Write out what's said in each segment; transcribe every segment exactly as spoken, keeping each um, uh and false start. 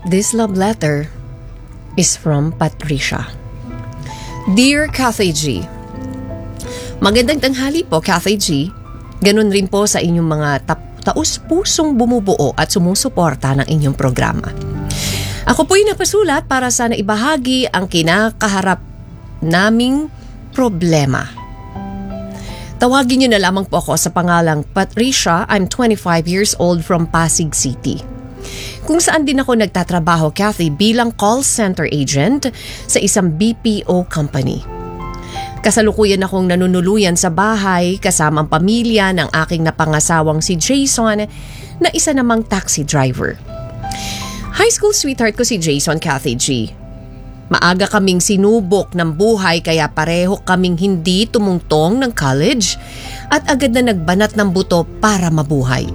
This love letter is from Patricia. Dear Kathy G, magandang tanghali po, Kathy G. Ganun rin po sa inyong mga tap- taus-pusong bumubuo at sumusuporta ng inyong programa. Ako po'y napasulat para sana ibahagi ang kinakaharap naming problema. Tawagin niyo na lamang po ako sa pangalang Patricia. I'm twenty-five years old from Pasig City, kung saan din ako nagtatrabaho, Kathy, bilang call center agent sa isang B P O company. Kasalukuyan akong nanunuluyan sa bahay kasama ang pamilya ng aking napangasawang si Jason na isa namang taxi driver. High school sweetheart ko si Jason, Kathy G. Maaga kaming sinubok ng buhay kaya pareho kaming hindi tumungtong ng college at agad na nagbanat ng buto para mabuhay.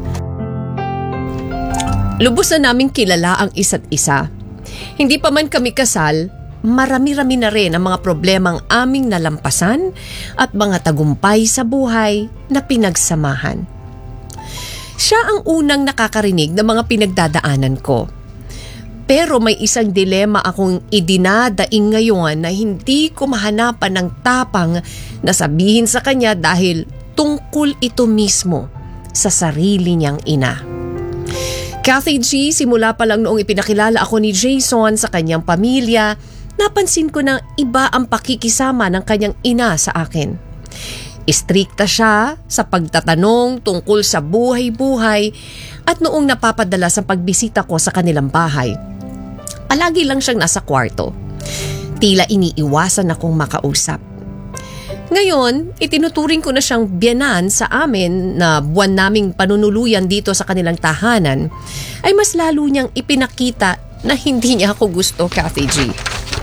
Lubos na naming kilala ang isa't isa. Hindi pa man kami kasal, marami-rami na rin ang mga problemang aming nalampasan at mga tagumpay sa buhay na pinagsamahan. Siya ang unang nakakarinig ng mga pinagdadaanan ko. Pero may isang dilema akong idinadaing ngayon na hindi ko mahanapan ng tapang na sabihin sa kanya dahil tungkol ito mismo sa sarili niyang ina. Kathy G, simula pa lang noong ipinakilala ako ni Jason sa kanyang pamilya, napansin ko na iba ang pakikisama ng kanyang ina sa akin. Istrikta siya sa pagtatanong tungkol sa buhay-buhay at noong napapadala sa pagbisita ko sa kanilang bahay, palagi lang siyang nasa kwarto. Tila iniiwasan akong makausap. Ngayon, itinuturing ko na siyang biyanan sa amin na buwan naming panunuluyan dito sa kanilang tahanan, ay mas lalo niyang ipinakita na hindi niya ako gusto, Kathy G.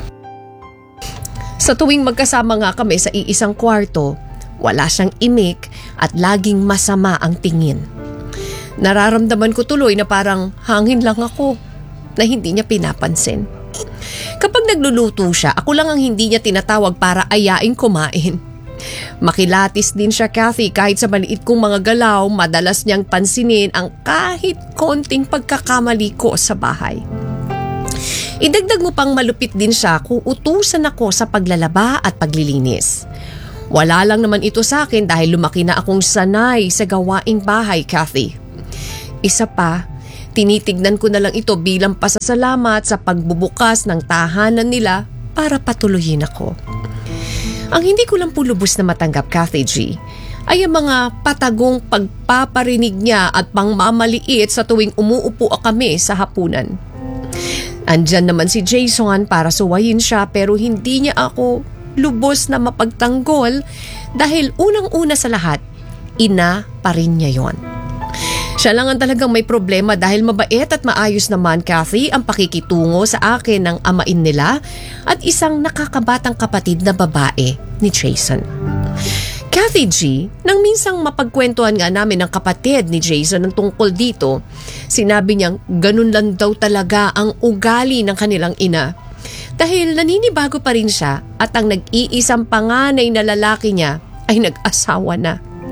Sa tuwing magkasama nga kami sa iisang kwarto, wala siyang imik at laging masama ang tingin. Nararamdaman ko tuloy na parang hangin lang ako na hindi niya pinapansin. Kapag nagluluto siya, ako lang ang hindi niya tinatawag para ayain kumain. Makilatis din siya, Kathy, kahit sa maliit kong mga galaw, madalas niyang pansinin ang kahit konting pagkakamali ko sa bahay. Idagdag mo pang malupit din siya kung utusan ako sa paglalaba at paglilinis. Wala lang naman ito sa akin dahil lumaki na akong sanay sa gawaing bahay, Kathy. Isa pa, tinitignan ko na lang ito bilang pasasalamat sa pagbubukas ng tahanan nila para patuloyin ako. Ang hindi ko lang po lubos na matanggap, Kathy G, ay ang mga patagong pagpaparinig niya at pangmamaliit sa tuwing umuupo kami sa hapunan. Andyan naman si Jason para suwayin siya pero hindi niya ako lubos na mapagtanggol dahil unang-una sa lahat, ina pa rin niya yon. Siya lang ang talagang may problema dahil mabait at maayos naman, Kathy, ang pakikitungo sa akin ng amain nila at isang nakakabatang kapatid na babae ni Jason. Kathy G, nang minsang mapagkwentuhan nga namin ng kapatid ni Jason ng tungkol dito, sinabi niyang ganun lang daw talaga ang ugali ng kanilang ina. Dahil naninibago pa rin siya at ang nag-iisang panganay na lalaki niya ay nag-asawa na.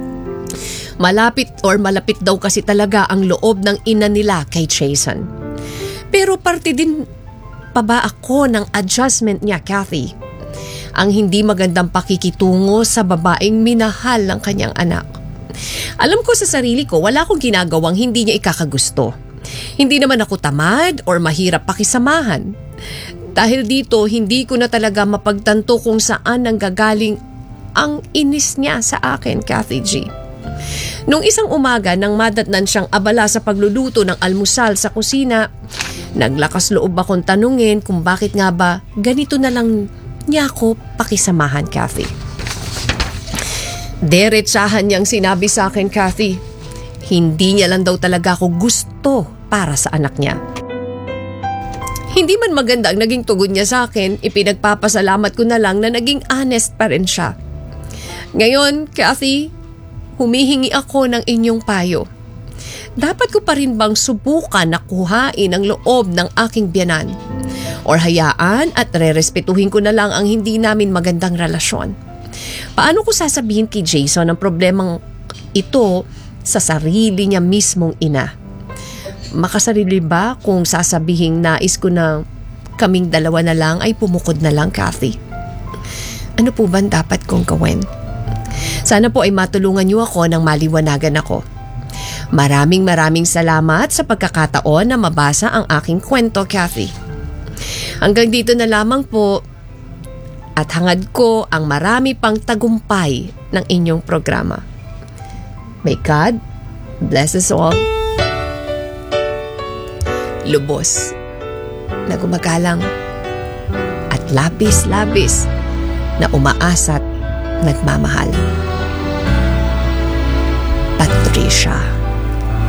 Malapit or malapit daw kasi talaga ang loob ng ina nila kay Jason. Pero parte din pa ba ako ng adjustment niya, Kathy? Ang hindi magandang pakikitungo sa babaeng minahal ng kanyang anak. Alam ko sa sarili ko, wala akong ginagawang hindi niya ikakagusto. Hindi naman ako tamad or mahirap pakisamahan. Dahil dito, hindi ko na talaga mapagtanto kung saan nanggagaling ang inis niya sa akin, Kathy G. Nung isang umaga nang madatnan siyang abala sa pagluluto ng almusal sa kusina, naglakas loob akong tanungin kung bakit nga ba ganito na lang niya ako pakisamahan, Kathy. Diretsahan niyang sinabi sa akin, Kathy, hindi niya lang daw talaga ako gusto para sa anak niya. Hindi man maganda ang naging tugon niya sa akin, ipinagpapasalamat ko na lang na naging honest pa rin siya. Ngayon, Kathy, humihingi ako ng inyong payo. Dapat ko pa rin bang subukan na kuhain ang loob ng aking biyanan? Or hayaan at rerespetuhin ko na lang ang hindi namin magandang relasyon? Paano ko sasabihin kay Jason ang problemang ito sa sarili niya mismong ina? makasarili ba kung sasabihing nais ko na kaming dalawa na lang ay pumukod na lang, Kathy? Ano po ba dapat kong gawin? Sana po ay matulungan niyo ako nang maliwanagan ako. Maraming maraming salamat sa pagkakataon na mabasa ang aking kwento, Kathy. Hanggang dito na lamang po at hangad ko ang marami pang tagumpay ng inyong programa. May God bless us all. Lubos na gumagalang at labis-labis na umaasa't nagmamahal. Patricia.